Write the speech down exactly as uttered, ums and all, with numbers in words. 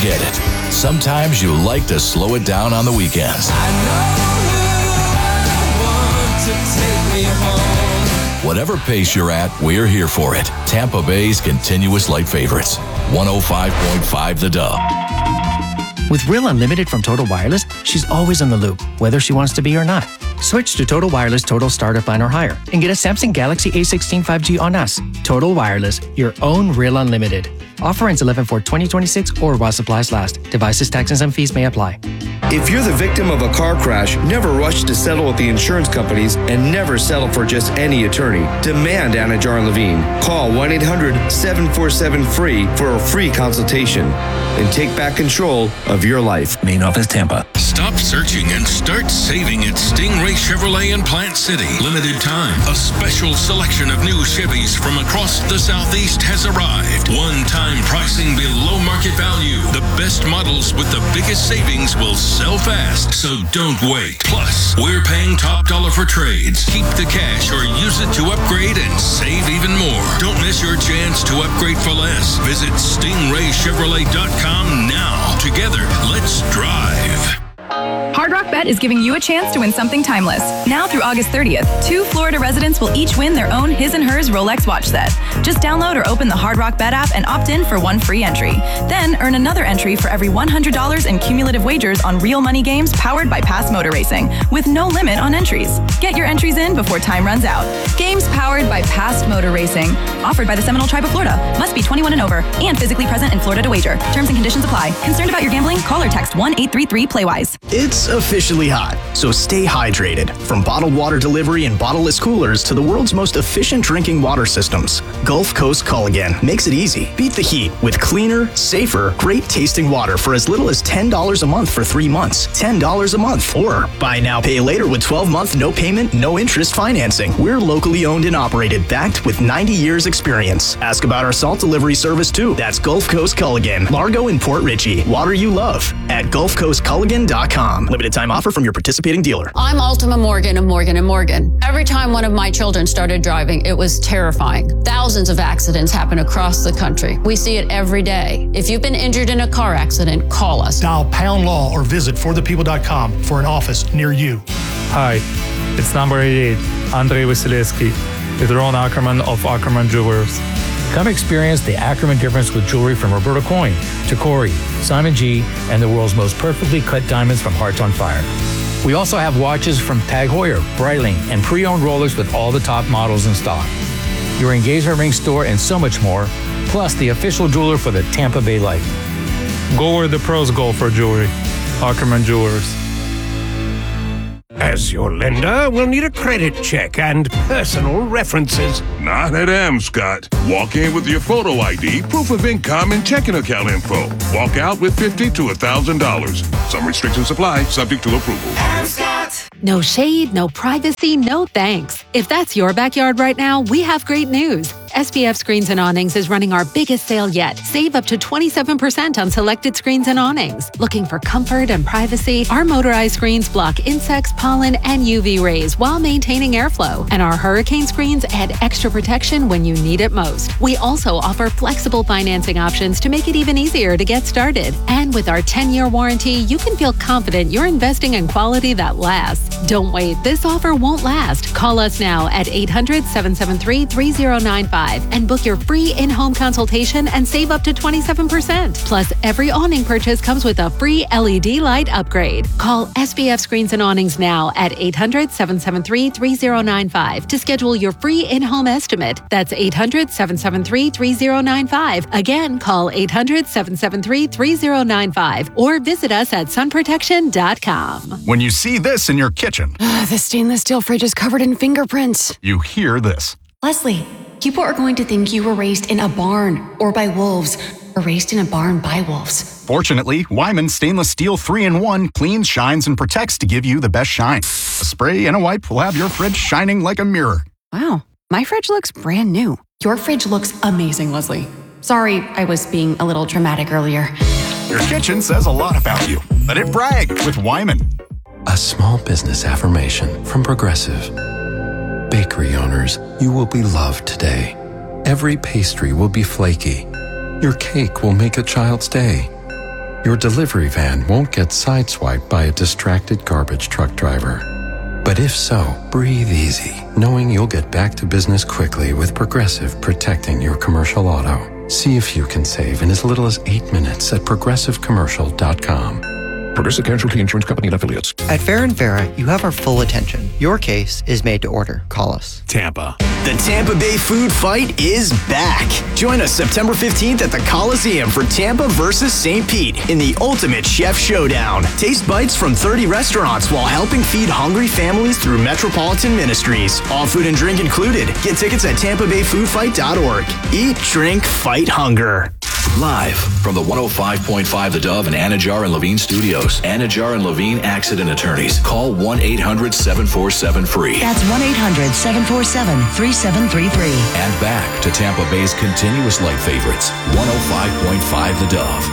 get it. Sometimes you like to slow it down on the weekends. I know who I want to take me home. Whatever pace you're at, we're here for it. Tampa Bay's continuous light favorites. one oh five point five The Dub. With Real Unlimited from Total Wireless, she's always in the loop, whether she wants to be or not. Switch to Total Wireless Total Starter Plan or higher and get a Samsung Galaxy A sixteen five G on us. Total Wireless, your own Real Unlimited. Offer ends eleven four twenty twenty-six or while supplies last. Devices, taxes, and fees may apply. If you're the victim of a car crash, never rush to settle with the insurance companies and never settle for just any attorney. Demand Anajar Levine. Call one eight hundred seven four seven free for a free consultation and take back control of your life. Main office, Tampa. Stop searching and start saving at Stingray Chevrolet in Plant City. Limited time. A special selection of new Chevys from across the Southeast has arrived. One-time pricing below market value. The best models with the biggest savings will sell fast, so don't wait. Plus, we're paying top dollar for trades. Keep the cash or use it to upgrade and save even more. Don't miss your chance to upgrade for less. Visit stingray chevrolet dot com now. Together, let's drive. Hard Rock Bet is giving you a chance to win something timeless. Now through August thirtieth, two Florida residents will each win their own his and hers Rolex watch set. Just download or open the Hard Rock Bet app and opt in for one free entry. Then earn another entry for every one hundred dollars in cumulative wagers on real money games powered by Past Motor Racing, with no limit on entries. Get your entries in before time runs out. Games powered by Past Motor Racing. Offered by the Seminole Tribe of Florida. Must be twenty-one and over and physically present in Florida to wager. Terms and conditions apply. Concerned about your gambling? Call or text one eight three three play wise. It's officially hot, so stay hydrated. From bottled water delivery and bottleless coolers to the world's most efficient drinking water systems, Gulf Coast Culligan makes it easy. Beat the heat with cleaner, safer, great-tasting water for as little as ten dollars a month for three months. ten dollars a month. Or buy now, pay later with twelve-month no payment, no interest financing. We're locally owned and operated, backed with ninety years experience. Ask about our salt delivery service too. That's Gulf Coast Culligan, Largo and Port Richey. Water you love at gulf coast culligan dot com. Limited time offer from your participating dealer. I'm Ultima Morgan of Morgan and Morgan. Every time one of my children started driving, it was terrifying. Thousands of accidents happen across the country. We see it every day. If you've been injured in a car accident, call us. Dial pound law or visit for the people dot com for an office near you. Hi, it's number eighty-eight, Andrei Vasilevsky, with Ron Ackerman of Ackerman Jewelers. Come experience the Ackerman difference with jewelry from Roberto Coin, Tacori, Simon G, and the world's most perfectly cut diamonds from Hearts on Fire. We also have watches from Tag Heuer, Breitling, and pre-owned Rolex with all the top models in stock. Your engagement ring store and so much more, plus the official jeweler for the Tampa Bay Light. Go where the pros go for jewelry. Ackerman Jewelers. As your lender, we'll need a credit check and personal references. Not at Amscott. Walk in with your photo I D, proof of income, and checking account info. Walk out with fifty to one thousand dollars. Some restrictions apply, subject to approval. Amscott. No shade, no privacy, no thanks. If that's your backyard right now, we have great news. S P F Screens and Awnings is running our biggest sale yet. Save up to twenty-seven percent on selected screens and awnings. Looking for comfort and privacy? Our motorized screens block insects, pollen, and U V rays while maintaining airflow. And our hurricane screens add extra protection when you need it most. We also offer flexible financing options to make it even easier to get started. And with our ten-year warranty, you can feel confident you're investing in quality that lasts. Don't wait. This offer won't last. Call us now at eight hundred, seven seven three, three zero nine five and book your free in-home consultation and save up to twenty-seven percent. Plus, every awning purchase comes with a free L E D light upgrade. Call S B F Screens and Awnings now at eight hundred, seven seven three, three zero nine five to schedule your free in-home estimate. That's eight hundred, seven seven three, three zero nine five. Again, call eight hundred, seven seven three, three zero nine five or visit us at sun protection dot com. When you see this in your kitchen, the stainless steel fridge is covered in fingerprints. You hear this. Leslie, people are going to think you were raised in a barn or by wolves or raised in a barn by wolves. Fortunately, Wyman Stainless Steel three in one cleans, shines, and protects to give you the best shine. A spray and a wipe will have your fridge shining like a mirror. Wow, my fridge looks brand new. Your fridge looks amazing, Leslie. Sorry, I was being a little dramatic earlier. Your kitchen says a lot about you. Let it brag with Wyman. A small business affirmation from Progressive. Bakery owners, you will be loved today. Every pastry will be flaky. Your cake will make a child's day. Your delivery van won't get sideswiped by a distracted garbage truck driver. But if so, breathe easy, knowing you'll get back to business quickly with Progressive protecting your commercial auto. See if you can save in as little as eight minutes at progressive commercial dot com. Progressive Casualty Insurance Company and Affiliates. At Fair and Farah, you have our full attention. Your case is made to order. Call us. Tampa. The Tampa Bay Food Fight is back. Join us September fifteenth at the Coliseum for Tampa versus Saint Pete in the Ultimate Chef Showdown. Taste bites from thirty restaurants while helping feed hungry families through Metropolitan Ministries. All food and drink included. Get tickets at tampa bay food fight dot org. Eat, drink, fight hunger. Live from the one oh five point five The Dove and Anajar and Levine studios. Anajar and Levine Accident Attorneys. Call one eight hundred seven four seven free. That's one eight hundred seven four seven three seven three three. And back to Tampa Bay's continuous light favorites. one oh five point five The Dove.